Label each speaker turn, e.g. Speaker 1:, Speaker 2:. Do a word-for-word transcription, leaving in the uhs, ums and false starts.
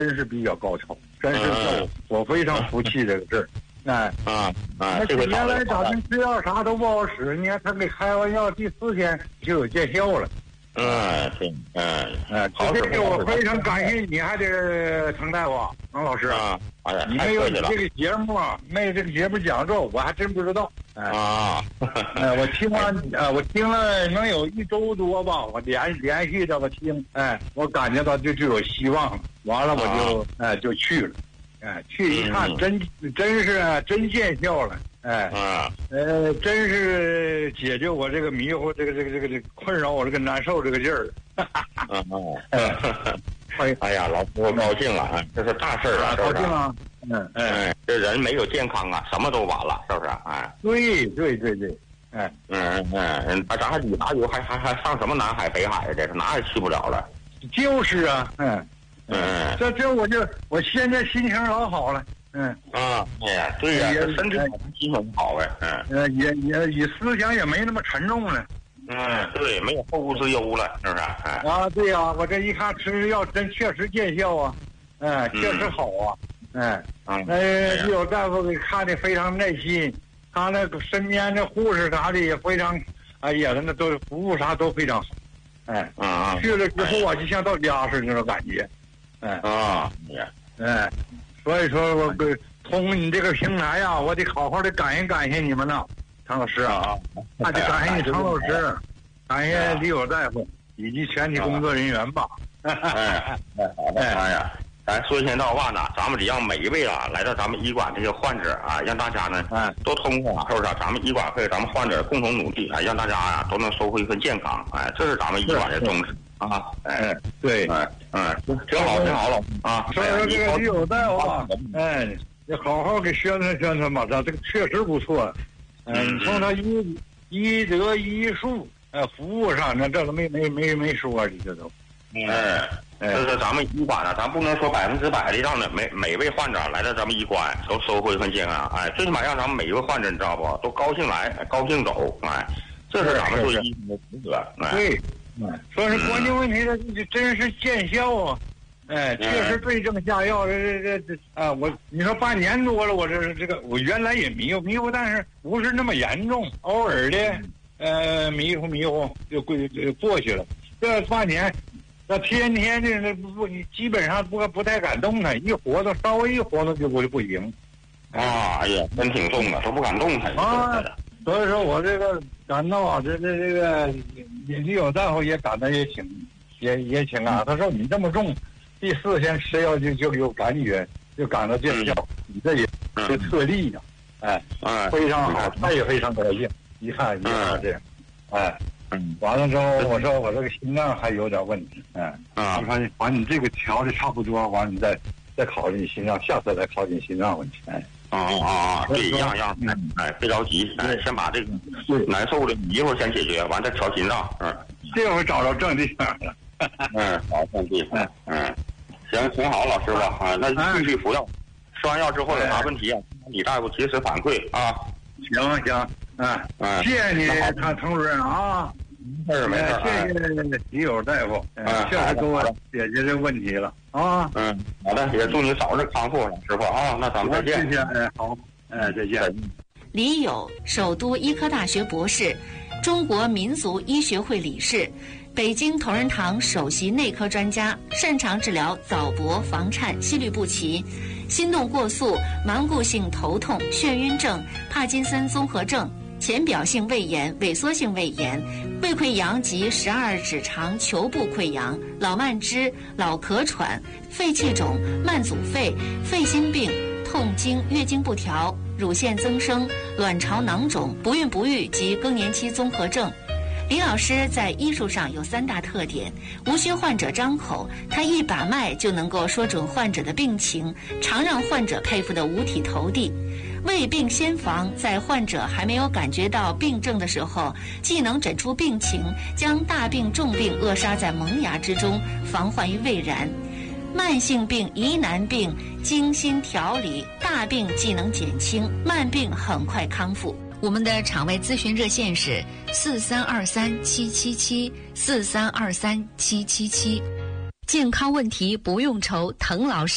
Speaker 1: 真是比较高超，真是我我非常服气这个事儿。哎
Speaker 2: 啊啊！
Speaker 1: 那
Speaker 2: 这回
Speaker 1: 原来咱们吃药啥都不好使，你看他给开完药第四天就有见效了。
Speaker 2: 嗯，是，嗯，
Speaker 1: 哎，这个我非常感谢你，还得滕大夫、滕老师
Speaker 2: 啊！哎呀，
Speaker 1: 你没有你这个节目，没有这个节目讲座，我还真不知道。哎
Speaker 2: 啊，
Speaker 1: 哎，我听完，呃，我听了能有一周多吧，我连连续的我听，哎，我感觉到就就有希望了。完了我就哎就去了。哎，去一看，真真是真见效了，哎，
Speaker 2: 啊，
Speaker 1: 呃，真是解决我这个迷糊、这个这个这个这个困扰我这个难受这个劲儿。
Speaker 2: 嗯嗯，哎，哎呀，老师我高兴了啊，这是大事儿啊，
Speaker 1: 高兴啊，嗯
Speaker 2: 哎，这人没有健康啊，什么都完了，是不是？哎，
Speaker 1: 对对对对，哎，
Speaker 2: 嗯嗯，啊，咱还你哪有还还还上什么南海北海呀？这是哪也去不了了。
Speaker 1: 就是啊，嗯。
Speaker 2: 嗯，
Speaker 1: 这这我就我现在心情老好了，嗯
Speaker 2: 啊，哎呀，对呀，身体好，心情好呗，嗯，
Speaker 1: 呃，也也也思想也没那么沉重了，
Speaker 2: 嗯，对，没有后顾之忧了，是不是？哎，
Speaker 1: 啊，对呀、啊，我这一看吃药真确实见效啊，哎，确实好啊，哎，
Speaker 2: 嗯，
Speaker 1: 呃，李友大夫给看的非常耐心，他那个身边的护士啥的也非常，哎呀，那都服务啥都非常好，哎，
Speaker 2: 啊，
Speaker 1: 去了之后啊，就像到家似的那种感觉。哎
Speaker 2: 啊，
Speaker 1: 哎，所以说我通过你这个平台呀、啊，我得好好的感谢感谢你们呢，滕老师啊，那得感谢你滕老师，感谢李友大夫以及全体工作人员吧。
Speaker 2: 哎哎，好的，哎呀，咱说一千道话呢，咱们得让每一位啊来到咱们医馆这些患者啊，让大家呢，哎，都通过是不是？咱们医馆会咱们患者共同努力，哎，让大家呀、啊、都能收获一份健康，哎，这是咱们医馆的宗旨。啊，哎，
Speaker 1: 对，
Speaker 2: 哎，嗯，挺好，挺好了啊。
Speaker 1: 所以说这个李友大夫啊，哎，你好好给宣传宣传吧，这这个确实不错。嗯，你从他医医德医术，呃，服务上，那这个没没没没说，你这都。
Speaker 2: 哎，这是咱们医馆呢，咱不能说百分之百的让每每位患者来到咱们医馆都收获一份健康，哎，最起码让咱们每一位患者你知道不，都高兴来，高兴走，哎，这是咱们做医生的职责。
Speaker 1: 对。说是关键问题，这这真是见效啊！哎，确实对症下药。这这这啊，我你说半年多了，我这是这个，我原来也迷糊迷糊，但是不是那么严重，偶尔的呃迷糊迷糊就过就过去了。这半年，那天天的那不你基本上不不太敢动弹，一活动稍微一活动就不就不行。
Speaker 2: 啊，哎呀，真挺重的，都不敢动弹。
Speaker 1: 啊，所以说我这个感到啊，这这这个李友大夫也感到也挺也也挺啊。他说你这么重，第四天吃药就就有感觉，就感到见效。你这也是特例的，哎，非常好，他也非常高兴。一看一看这样，哎，完了之后我说我这个心脏还有点问题，哎，他说把你这个调的差不多，完了你再再考虑你心脏，下次再考虑你心脏问题，哎。
Speaker 2: 啊啊啊！对，让让，哎，别着急，哎，先把这个难受的迷糊先解决，完再调心脏，嗯，
Speaker 1: 这回找着正地方了，
Speaker 2: 嗯，好，正地方，嗯，行，挺好，老师吧，啊，那继续服药，吃完药之后有啥问题啊？李大夫及时反馈啊。
Speaker 1: 行行，嗯嗯，谢谢你，滕滕主任啊。
Speaker 2: 没事没事，
Speaker 1: 谢谢李友大夫，嗯，确实给我解决这问题了啊。
Speaker 2: 嗯，好的，也祝你早日康复，老师傅啊。那咱们再见。
Speaker 1: 谢谢，哎，好，哎，再见。
Speaker 3: 李友，首都医科大学博士，中国民族医学会理事，北京同仁堂首席内科专家，擅长治疗早搏、房颤、心律不齐、心动过速、顽固性头痛、眩晕症、帕金森综合症、浅表性胃炎、萎缩性胃炎、胃溃疡及十二指肠球部溃疡、老慢支、老咳喘、肺气肿、慢阻肺、肺心病、痛经、月经不调、乳腺增生、卵巢囊肿、不孕不育及更年期综合症。李老师在医术上有三大特点：无需患者张口，他一把脉就能够说准患者的病情，常让患者佩服得五体投地。未病先防，在患者还没有感觉到病症的时候，既能诊出病情，将大病重病扼杀在萌芽之中，防患于未然。慢性病、疑难病精心调理，大病既能减轻，慢病很快康复。我们的场外咨询热线是四三二三七七七四三二三七七七，健康问题不用愁，滕老师